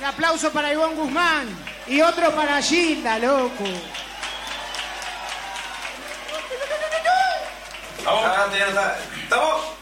aplauso para Ivonne Guzmán. Y otro para Gilda, loco. Vamos. ¿Estamos?